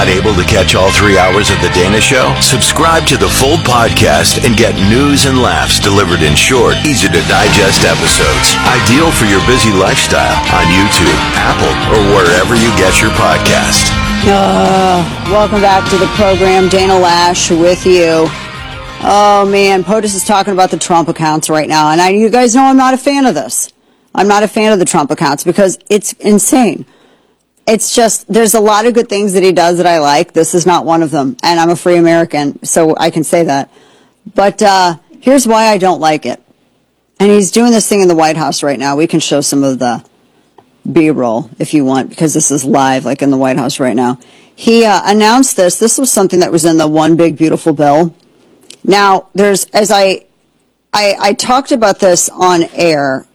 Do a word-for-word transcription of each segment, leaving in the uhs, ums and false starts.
Not able to catch all three hours of The Dana Show? Subscribe to the full podcast and get news and laughs delivered in short, easy-to-digest episodes. Ideal for your busy lifestyle on YouTube, Apple, or wherever you get your podcast. Uh, welcome back to the program. Dana Lash with you. Oh, man, POTUS is talking about the Trump accounts right now, and I, you guys know I'm not a fan of this. I'm not a fan of the Trump accounts because it's insane. It's just, there's a lot of good things that he does that I like. This is not one of them. And I'm a free American, so I can say that. But uh, here's why I don't like it. And he's doing this thing in the White House right now. We can show some of the B-roll if you want, because this is live, like in the White House right now. He uh, announced this. This was something that was in the One Big Beautiful Bill. Now, there's, as I, I, I talked about this on air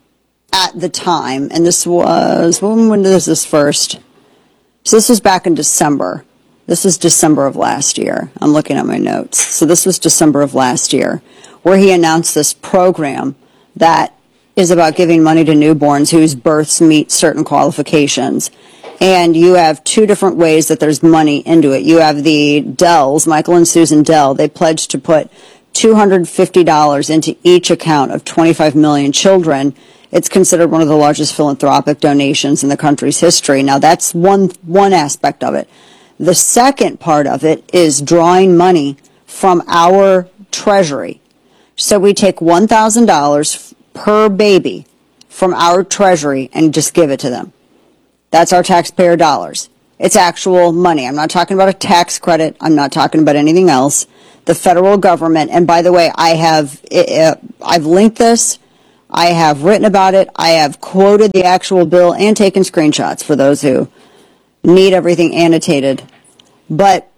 at the time, and this was, when, when was this first? So this was back in December. This was December of last year. I'm looking at my notes. So this was December of last year, where he announced this program that is about giving money to newborns whose births meet certain qualifications. And you have two different ways that there's money into it. You have the Dells, Michael and Susan Dell. They pledged to put two hundred fifty dollars into each account of twenty-five million children. It's considered one of the largest philanthropic donations in the country's history. Now, that's one one aspect of it. The second part of it is drawing money from our treasury. So we take one thousand dollars per baby from our treasury and just give it to them. That's our taxpayer dollars. It's actual money. I'm not talking about a tax credit. I'm not talking about anything else. The federal government, and by the way, I have uh, I've linked this. I have written about it. I have quoted the actual bill and taken screenshots for those who need everything annotated. But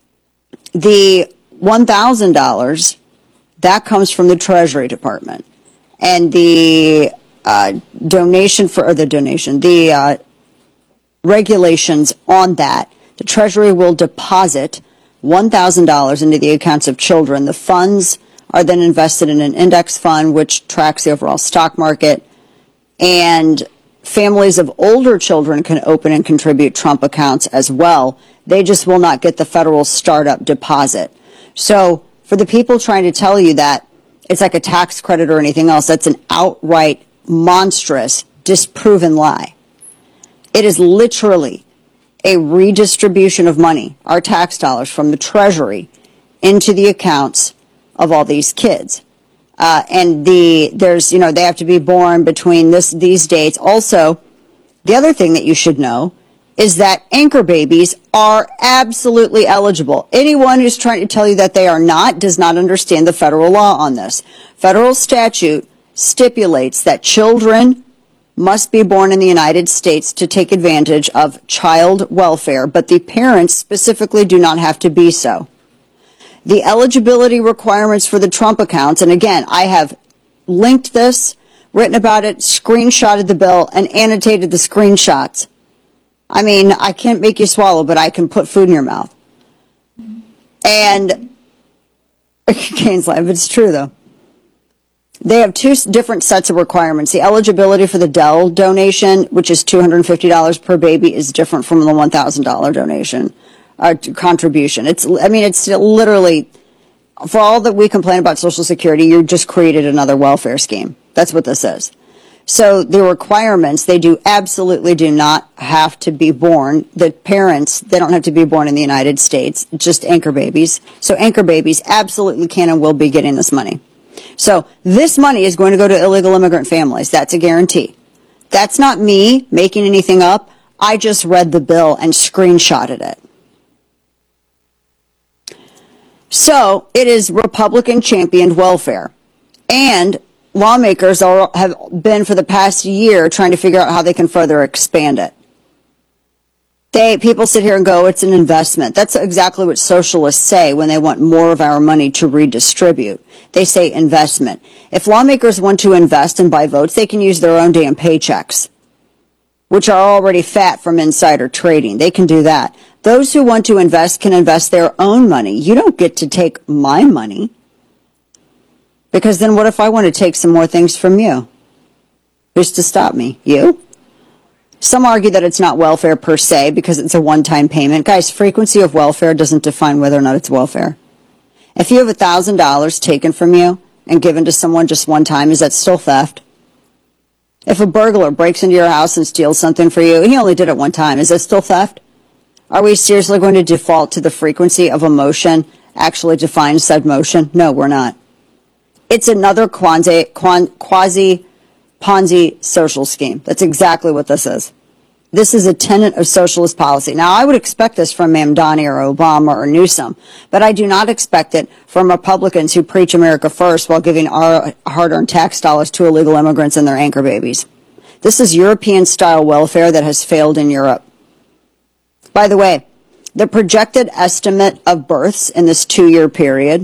the one thousand dollars, that comes from the Treasury Department. And the uh, donation for, or the donation, the uh, regulations on that, the Treasury will deposit one thousand dollars into the accounts of children. The funds are then invested in an index fund which tracks the overall stock market, and families of older children can open and contribute Trump accounts as well. They just will not get the federal startup deposit. So for the people trying to tell you that it's like a tax credit or anything else, that's an outright monstrous, disproven lie. It is literally a redistribution of money, our tax dollars from the Treasury, into the accounts of all these kids. Uh, and the there's, you know, they have to be born between this these dates. Also, the other thing that you should know is that anchor babies are absolutely eligible. Anyone who's trying to tell you that they are not does not understand the federal law on this. Federal statute stipulates that children must be born in the United States to take advantage of child welfare, but the parents specifically do not have to be so. The eligibility requirements for the Trump accounts, and again, I have linked this, written about it, screenshotted the bill, and annotated the screenshots. I mean, I can't make you swallow, but I can put food in your mouth. And, Kane's life, it's true though. They have two different sets of requirements. The eligibility for the Dell donation, which is two hundred fifty dollars per baby, is different from the one thousand dollars donation. Uh, contribution. It's, I mean, it's literally, for all that we complain about Social Security, you just created another welfare scheme. That's what this is. So the requirements, they do absolutely do not have to be born. The parents, they don't have to be born in the United States, just anchor babies. So anchor babies absolutely can and will be getting this money. So this money is going to go to illegal immigrant families. That's a guarantee. That's not me making anything up. I just read the bill and screenshotted it. So it is Republican championed welfare, and lawmakers are, have been for the past year trying to figure out how they can further expand it. They, people sit here and go, it's an investment. That's exactly what socialists say when they want more of our money to redistribute. They say investment. If lawmakers want to invest and buy votes, they can use their own damn paychecks, which are already fat from insider trading. They can do that. Those who want to invest can invest their own money. You don't get to take my money. Because then what if I want to take some more things from you? Who's to stop me? You? Some argue that it's not welfare per se because it's a one-time payment. Guys, frequency of welfare doesn't define whether or not it's welfare. If you have one thousand dollars taken from you and given to someone just one time, is that still theft? If a burglar breaks into your house and steals something for you, he only did it one time, is that still theft? Are we seriously going to default to the frequency of a motion actually defines said motion? No, we're not. It's another quasi, quasi Ponzi social scheme. That's exactly what this is. This is a tenet of socialist policy. Now, I would expect this from Mamdani or Obama or Newsom, but I do not expect it from Republicans who preach America first while giving our hard-earned tax dollars to illegal immigrants and their anchor babies. This is European-style welfare that has failed in Europe. By the way, the projected estimate of births in this two-year period,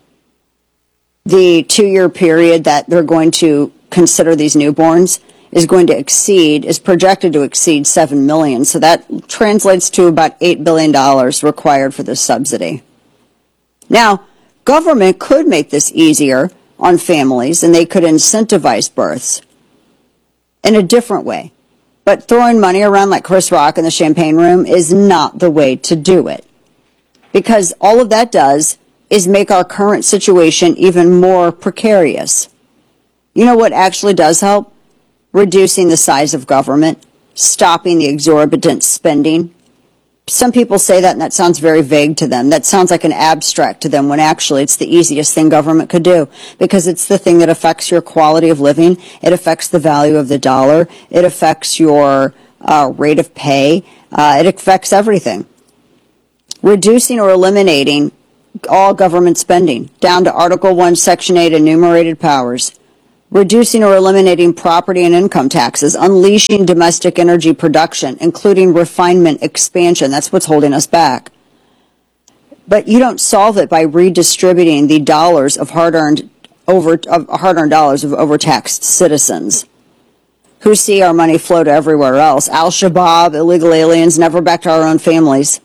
the two-year period that they're going to consider these newborns, is going to exceed, is projected to exceed seven million. So that translates to about eight billion dollars required for this subsidy. Now, government could make this easier on families, and they could incentivize births in a different way. But throwing money around like Chris Rock in the champagne room is not the way to do it. Because all of that does is make our current situation even more precarious. You know what actually does help? Reducing the size of government, stopping the exorbitant spending. Some people say that, and that sounds very vague to them. That sounds like an abstract to them, when actually it's the easiest thing government could do, because it's the thing that affects your quality of living. It affects the value of the dollar. It affects your uh, rate of pay. Uh, it affects everything. Reducing or eliminating all government spending down to Article one, Section eight, enumerated powers. Reducing or eliminating property and income taxes, unleashing domestic energy production, including refinement expansion. That's what's holding us back. But you don't solve it by redistributing the dollars of hard-earned over of hard-earned dollars of overtaxed citizens who see our money flow to everywhere else. Al-Shabaab, illegal aliens, never back to our own families.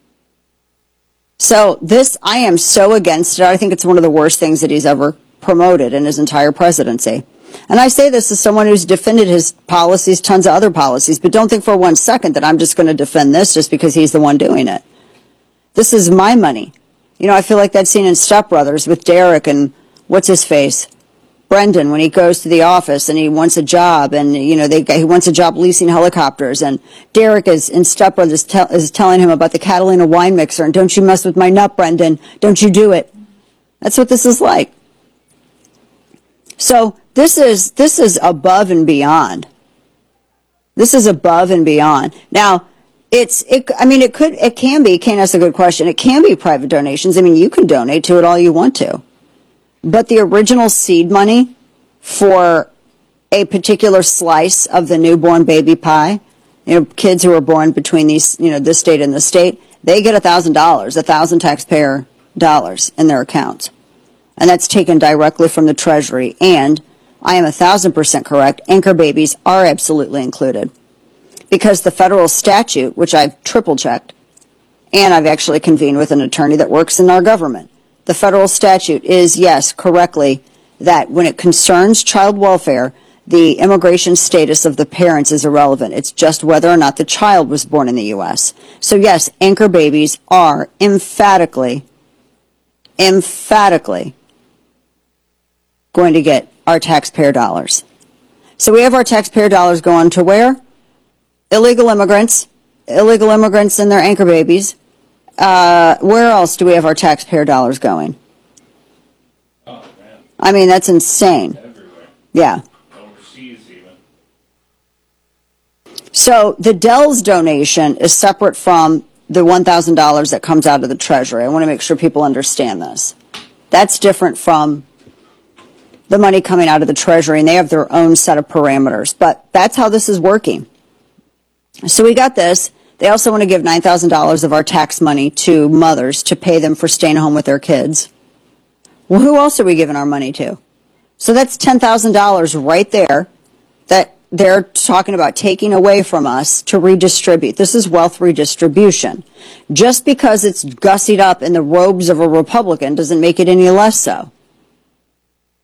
So this, I am so against it. I think it's one of the worst things that he's ever promoted in his entire presidency. And I say this as someone who's defended his policies, tons of other policies, but don't think for one second that I'm just going to defend this just because he's the one doing it. This is my money. You know, I feel like that scene in Step Brothers with Derek and what's his face? Brendan, when he goes to the office and he wants a job, and, you know, they, he wants a job leasing helicopters, and Derek is in Step Brothers te- is telling him about the Catalina wine mixer, and don't you mess with my nut, Brendan. Don't you do it. That's what this is like. So this is this is above and beyond. This is above and beyond. Now, it's it. I mean, it could, it can be. Kane asked a good question. It can be private donations. I mean, you can donate to it all you want to, but the original seed money for a particular slice of the newborn baby pie, you know, kids who are born between these, you know, this state and this state, they get a thousand dollars, a thousand taxpayer dollars in their accounts. And that's taken directly from the Treasury. And I am a thousand percent correct. Anchor babies are absolutely included, because the federal statute, which I've triple checked, and I've actually convened with an attorney that works in our government. The federal statute is, yes, correctly, that when it concerns child welfare, the immigration status of the parents is irrelevant. It's just whether or not the child was born in the U S. So yes, anchor babies are emphatically, emphatically going to get our taxpayer dollars. So we have our taxpayer dollars going to where? Illegal immigrants, illegal immigrants and their anchor babies. Uh, where else do we have our taxpayer dollars going? Oh, man. I mean, that's insane. Everywhere. Yeah. Overseas even. So the Dell's donation is separate from the one thousand dollars that comes out of the Treasury. I want to make sure people understand this. That's different from the money coming out of the Treasury, and they have their own set of parameters. But that's how this is working. So we got this. They also want to give nine thousand dollars of our tax money to mothers to pay them for staying home with their kids. Well, who else are we giving our money to? So that's ten thousand dollars right there that they're talking about taking away from us to redistribute. This is wealth redistribution. Just because it's gussied up in the robes of a Republican doesn't make it any less so.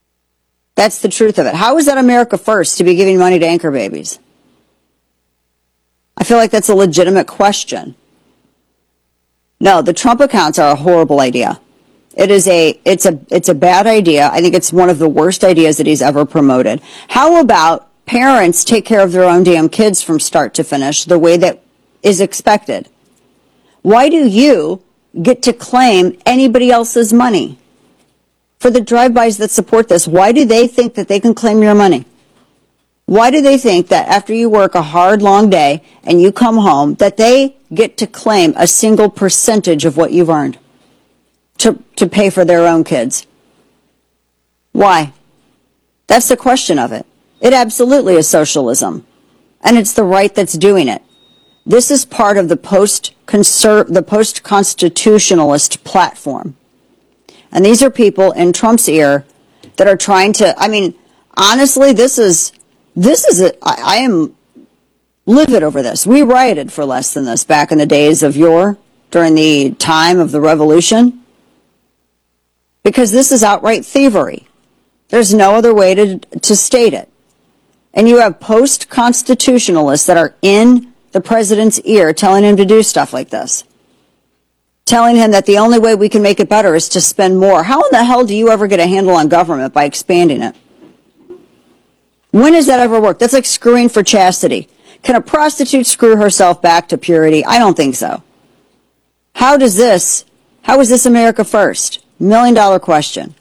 That's the truth of it. How is that America first to be giving money to anchor babies? I feel like that's a legitimate question. No, the Trump accounts are a horrible idea. It is a, it's a, it's a bad idea. I think it's one of the worst ideas that he's ever promoted. How about parents take care of their own damn kids from start to finish the way that is expected? Why do you get to claim anybody else's money? For the drive-bys that support this, why do they think that they can claim your money? Why do they think that after you work a hard, long day and you come home, that they get to claim a single percentage of what you've earned to, to pay for their own kids? Why? That's the question of it. It absolutely is socialism, and it's the right that's doing it. This is part of the post-conser- the post-constitutionalist platform. And these are people in Trump's ear that are trying to, I mean, honestly, this is, this is, a, I, I am livid over this. We rioted for less than this back in the days of yore, during the time of the revolution, because this is outright thievery. There's no other way to, to state it. And you have post-constitutionalists that are in the president's ear telling him to do stuff like this. Telling him that the only way we can make it better is to spend more. How in the hell do you ever get a handle on government by expanding it? When does that ever work? That's like screwing for chastity. Can a prostitute screw herself back to purity? I don't think so. How does this, how is this America first? Million dollar question.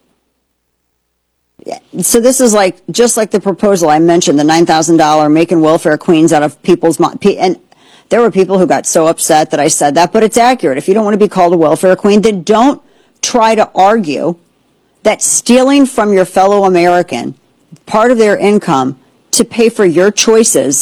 So this is like, just like the proposal I mentioned, the nine thousand dollars making welfare queens out of people's, and there were people who got so upset that I said that, but it's accurate. If you don't want to be called a welfare queen, then don't try to argue that stealing from your fellow American part of their income to pay for your choices